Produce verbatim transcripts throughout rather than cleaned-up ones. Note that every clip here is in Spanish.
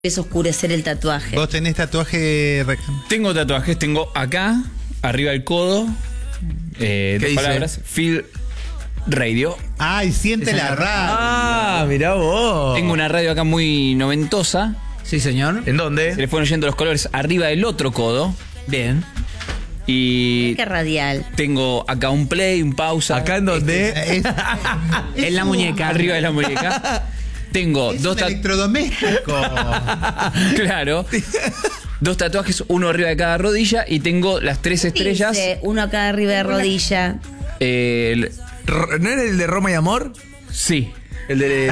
es oscurecer el tatuaje. ¿Vos tenés tatuaje? Tengo tatuajes, tengo acá, arriba del codo, eh, dos palabras, Feel Radio. Ay, siente la radio. Ah, mirá vos. Tengo una radio acá muy noventosa. Sí, señor. ¿En dónde? Se le fueron yendo los colores arriba del otro codo. Bien. Y qué radial. Tengo acá un play, un pausa. ¿Acá en dónde? Es, es, en la muñeca. Arriba de la muñeca. Tengo es dos un electrodoméstico. Claro. Dos tatuajes, uno arriba de cada rodilla. Y tengo las tres estrellas. Dice, uno acá arriba de rodilla. Eh, el... ¿No era el de Roma y Amor? Sí. El de...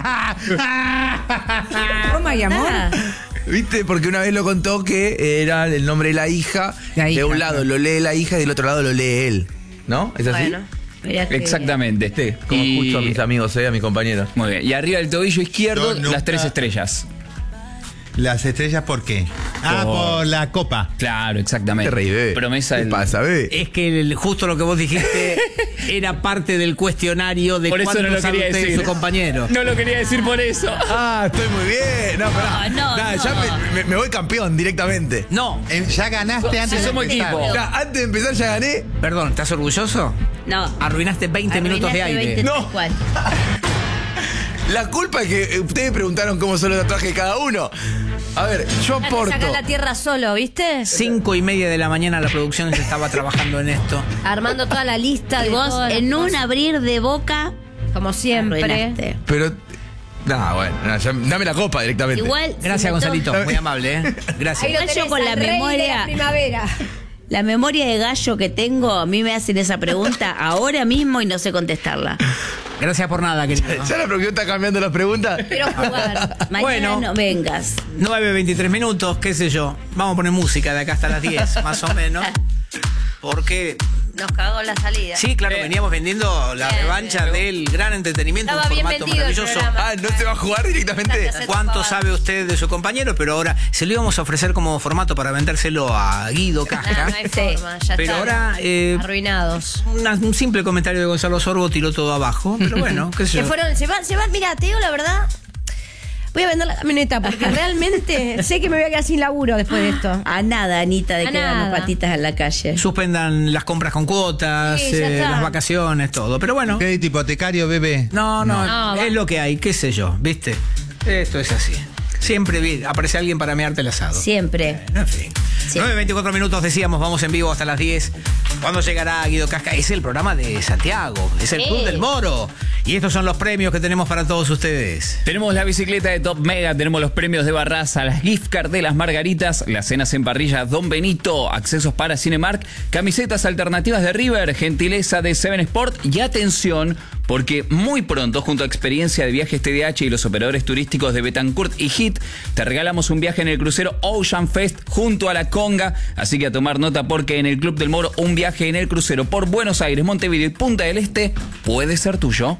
Roma y Amor. Ah. ¿Viste? Porque una vez lo contó que era el nombre de la hija. La hija, de un lado claro. lo lee la hija y del otro lado lo lee él. ¿No? ¿Es así? Bueno, mirá que Exactamente. Sí, como Y- escucho a mis amigos, eh, a mis compañeros. Muy bien. Y arriba del tobillo izquierdo, Yo nunca- las tres estrellas. Las estrellas, ¿por qué? Ah, Por- por la copa. Claro, exactamente. Te reí, bebé. Promesa ¿Qué del... pasa, bebé? Es que el- justo lo que vos dijiste era parte del cuestionario de Por eso cuánto no lo sabe quería usted de decir. su compañero. No lo quería decir por eso. Ah, estoy muy bien. No, pará. No, no, Nah, no. ya me, me- me voy campeón directamente. No, Eh, ya ganaste antes Si de somos empezar. equipo. Ya, antes de empezar ya gané. perdón, ¿estás orgulloso? No. Arruinaste veinte minutos de Arruinaste aire. veinte, No. tal cual. La culpa es que ustedes preguntaron cómo son los tatuajes de cada uno. A ver, yo aporto. Sacar la tierra solo, ¿viste? Cinco y media de la mañana la producción se estaba trabajando en esto. Armando toda la lista Y de vos, todas las en un cosas. abrir de boca, Como siempre. arruinaste. Pero. No, bueno, no, ya- dame la copa directamente. Igual. Gracias, si me Gonzalito. to- Muy amable, ¿eh? Gracias. Ahí lo Igual yo tenés con la al rey de memoria- la primavera. La memoria de gallo que tengo, a mí me hacen esa pregunta ahora mismo y no sé contestarla. Gracias por nada, querido. ¿Ya la producción está cambiando las preguntas? Quiero jugar. Mañana Bueno. no vengas. nueve veintitrés minutos, qué sé yo. Vamos a poner música de acá hasta las diez, más o menos. Porque, Nos cagó la salida. sí, claro, Eh. veníamos vendiendo la Bien, revancha del gran entretenimiento, Estaba un bien formato vendido el maravilloso. programa. Ah, ¿no se va a jugar directamente? Gracias. ¿Cuánto sabe usted de su compañero? Pero ahora se lo íbamos a ofrecer como formato para vendérselo a Guido Ah, Casca. no hay forma, ya Pero está. ahora, eh, Arruinados. Una- un simple comentario de Gonzalo Sorbo tiró todo abajo. Pero bueno, qué sé Se yo. fueron, se van, se van, mira, te digo la verdad. Voy a vender la camioneta porque realmente sé que me voy a quedar sin laburo después de esto. A nada, Anita, de A quedarnos nada. patitas en la calle. Suspendan las compras con cuotas, Sí, ya eh, está. las vacaciones, todo. Pero bueno, Crédito hipotecario, bebé. no, no, No, es va. lo que hay, qué sé yo, ¿viste? Esto es así. Siempre vi- aparece alguien para mearte el asado. Siempre. En fin. Sí. nueve veinticuatro minutos decíamos, vamos en vivo hasta las diez. ¿Cuándo llegará Guido Casca? Es el programa de Santiago, es el Sí. Club del Moro. Y estos son los premios que tenemos para todos ustedes. Tenemos la bicicleta de Top Mega, tenemos los premios de Barraza, las gift card de las Margaritas, las cenas en parrilla Don Benito, accesos para Cinemark, camisetas alternativas de River, gentileza de Seven Sport y atención, porque muy pronto, junto a Experiencia de Viajes T D H y los operadores turísticos de Betancourt y Hit, te regalamos un viaje en el crucero Ocean Fest junto a la Conga. Así que a tomar nota porque en el Club del Moro un viaje en el crucero por Buenos Aires, Montevideo y Punta del Este puede ser tuyo.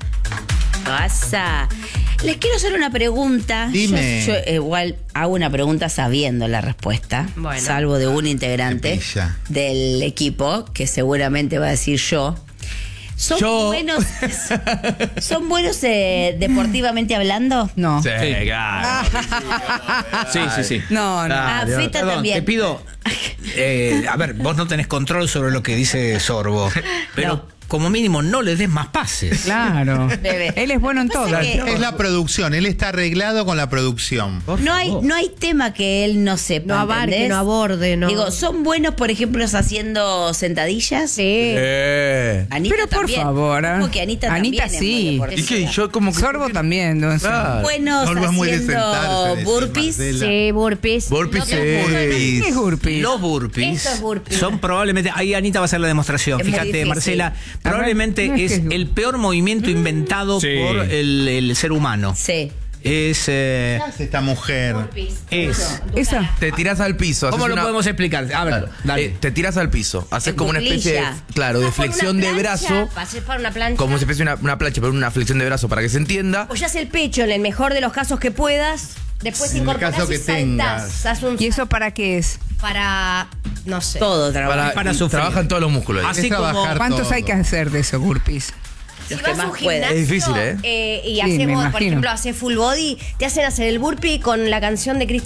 Pasa. Les quiero hacer una pregunta. Dime. Yo, yo igual hago una pregunta sabiendo la respuesta. Bueno. Salvo de un integrante Qué pilla. del equipo, que seguramente va a decir yo. ¿Son Yo. buenos, ¿son buenos eh, deportivamente hablando? No. Sí, Sí. claro. Sí, sí, sí. No, no. Ah, Dale, Feta Perdón, también. te pido. eh, a ver, vos no tenés control sobre lo que dice Sorbo. Pero No. como mínimo no le des más pases. Claro. Bebé. Él es bueno en Pasa todo. que- Es la producción, él está arreglado con la producción. No hay, no hay tema que él no sepa. No abarque, ¿entendés? no aborde, no. Digo, ¿son buenos, por ejemplo, haciendo sentadillas? Sí. Eh. Anita Pero por también. favor, ¿eh? Ojo que Anita, Anita también sí. es muy ¿Y deportista. qué? Yo como que. Sorbo también. No sé. Claro. Buenos Sorbo es muy de haciendo sentarse, decía burpees. Marcela. Sí, burpees. Burpees, No te juro, sí. ¿Qué es burpees? Los burpees, Eso es burpees. son probablemente. Ahí Anita va a hacer la demostración. Es muy Fíjate, difícil. Marcela. Probablemente A ver, no es es que es- el peor movimiento inventado Sí. por el, el ser humano. Sí. Es. eh, ¿Qué hace esta mujer? es. Esa. Te tirás al piso. haces ¿Cómo lo una- podemos explicar? A ver, Claro. dale. Eh, te tirás al piso. Haces En como una especie de. cuclilla. Claro, de Vas por flexión una de plancha, brazo. pasás por una plancha. Como si fuese una, una plancha, pero una flexión de brazo para que se entienda. Apoyás el pecho en el mejor de los casos que puedas. Después En el incorporás caso y que saltás. tengas. Haz un ¿Y eso para qué es? para no sé. Todo trabajo. Para, para y sufrir. trabajan todos los músculos. ahí. Así Es como. trabajar ¿Cuántos todo. hay que hacer de esos burpees? Si los que vas a un más pueden. gimnasio Es difícil, ¿eh? eh, y Sí, hacemos, me por imagino. ejemplo, hace full body, te hacen hacer el burpee con la canción de Cristian